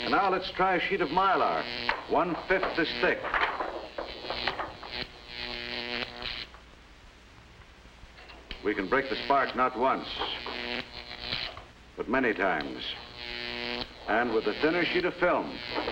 And now let's try a sheet of Mylar, 1/5 as thick. We can break the spark not once, but many times. And with a thinner sheet of film,